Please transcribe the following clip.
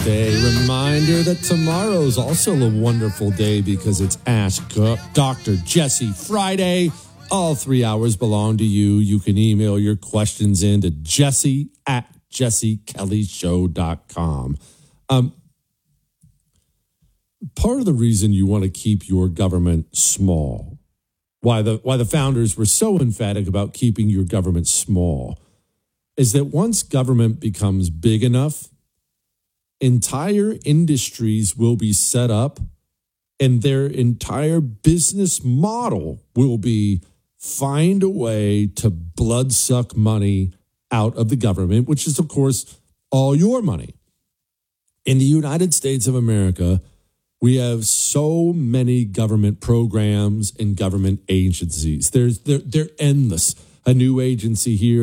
A reminder that tomorrow's also a wonderful day because it's Ask Dr. Jesse Friday. All 3 hours belong to you. You can email your questions in to jesse@jessekellyshow.com. Part of the reason you want to keep your government small, why the founders were so emphatic about keeping your government small, is that once government becomes big enough, entire industries will be set up and their entire business model will be find a way to bloodsuck money out of the government, which is, of course, all your money. In the United States of America, we have so many government programs and government agencies. They're endless. A new agency here,